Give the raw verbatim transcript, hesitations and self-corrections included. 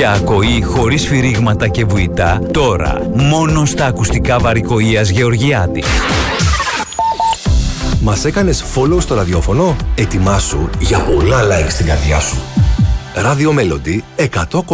Για ακοή χωρίς σφυρίγματα και βουητά, τώρα μόνο στα ακουστικά Βαρικοΐας Γεωργιάδη. Μας έκανες follow στο ραδιόφωνο? Ετοιμάσου για πολλά like στην καρδιά σου. Radio Melody εκατό